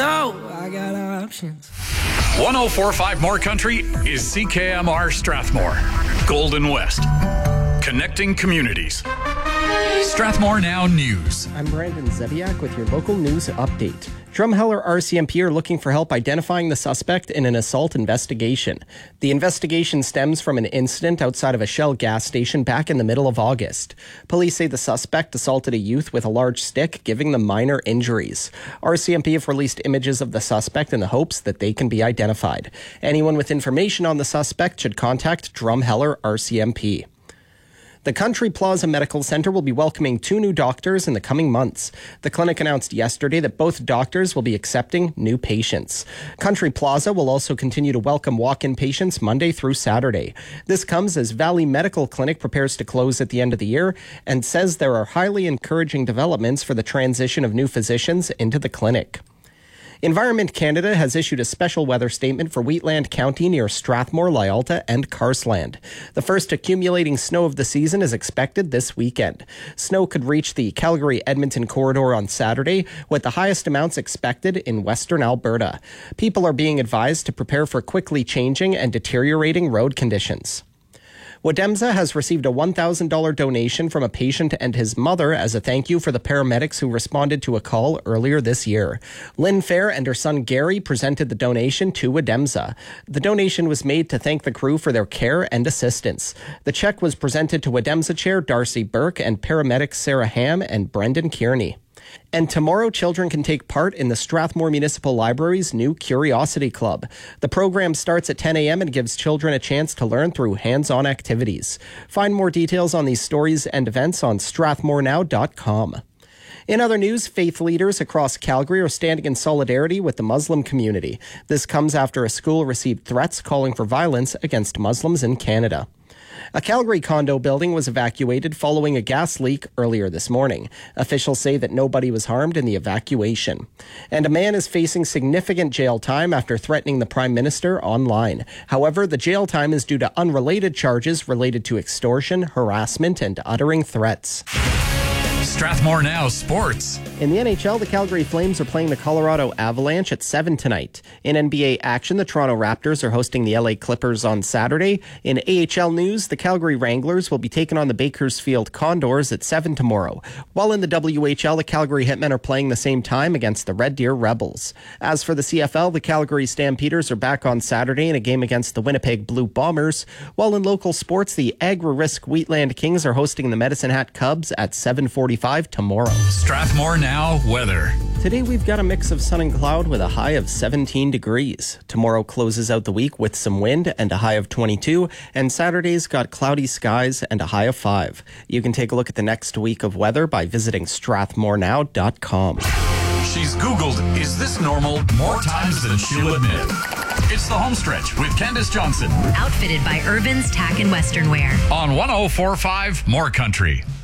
know I got options. 104.5 More Country is CKMR Strathmore, Golden West, connecting communities. Strathmore Now News. I'm Brandon Zebiak with your local news update. Drumheller RCMP are looking for help identifying the suspect in an assault investigation. The investigation stems from an incident outside of a Shell gas station back in the middle of August. Police say the suspect assaulted a youth with a large stick, giving them minor injuries. RCMP have released images of the suspect in the hopes that they can be identified. Anyone with information on the suspect should contact Drumheller RCMP. The Country Plaza Medical Center will be welcoming 2 new doctors in the coming months. The clinic announced yesterday that both doctors will be accepting new patients. Country Plaza will also continue to welcome walk-in patients Monday through Saturday. This comes as Valley Medical Clinic prepares to close at the end of the year and says there are highly encouraging developments for the transition of new physicians into the clinic. Environment Canada has issued a special weather statement for Wheatland County near Strathmore, Lyalta, and Carsland. The first accumulating snow of the season is expected this weekend. Snow could reach the Calgary-Edmonton corridor on Saturday, with the highest amounts expected in western Alberta. People are being advised to prepare for quickly changing and deteriorating road conditions. Wademza has received a $1,000 donation from a patient and his mother as a thank you for the paramedics who responded to a call earlier this year. Lynn Fair and her son Gary presented the donation to Wademza. The donation was made to thank the crew for their care and assistance. The check was presented to Wademza Chair Darcy Burke and paramedics Sarah Ham and Brendan Kearney. And tomorrow, children can take part in the Strathmore Municipal Library's new Curiosity Club. The program starts at 10 a.m. and gives children a chance to learn through hands-on activities. Find more details on these stories and events on strathmorenow.com. In other news, faith leaders across Calgary are standing in solidarity with the Muslim community. This comes after a school received threats calling for violence against Muslims in Canada. A Calgary condo building was evacuated following a gas leak earlier this morning. Officials say that nobody was harmed in the evacuation. And a man is facing significant jail time after threatening the Prime Minister online. However, the jail time is due to unrelated charges related to extortion, harassment, and uttering threats. Strathmore Now Sports. In the NHL, the Calgary Flames are playing the Colorado Avalanche at 7 tonight. In NBA action, the Toronto Raptors are hosting the LA Clippers on Saturday. In AHL news, the Calgary Wranglers will be taking on the Bakersfield Condors at 7 tomorrow. While in the WHL, the Calgary Hitmen are playing the same time against the Red Deer Rebels. As for the CFL, the Calgary Stampeders are back on Saturday in a game against the Winnipeg Blue Bombers. While in local sports, the Agri-Risk Wheatland Kings are hosting the Medicine Hat Cubs at 7:45 tomorrow. Strathmore Now weather. Today we've got a mix of sun and cloud with a high of 17 degrees. Tomorrow closes out the week with some wind and a high of 22, and Saturday's got cloudy skies and a high of 5. You can take a look at the next week of weather by visiting strathmorenow.com. She's Googled, is this normal, more times than she'll admit. It's the Homestretch with Candace Johnson. Outfitted by Irvin's Tack and Western Wear. On 104.5 More Country.